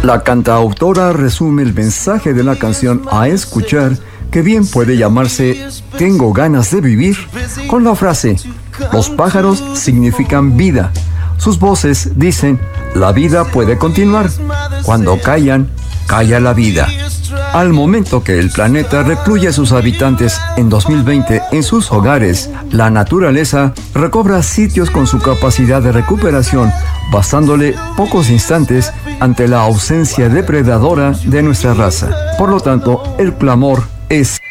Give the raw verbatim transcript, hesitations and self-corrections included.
La cantautora resume el mensaje de la canción a escuchar, que bien puede llamarse Tengo ganas de vivir, con la frase: los pájaros significan vida. Sus voces dicen: la vida puede continuar. Cuando callan, calla la vida. Al momento que el planeta recluye a sus habitantes en dos mil veinte en sus hogares, la naturaleza recobra sitios con su capacidad de recuperación, bastándole pocos instantes ante la ausencia depredadora de nuestra raza. Por lo tanto, el clamor es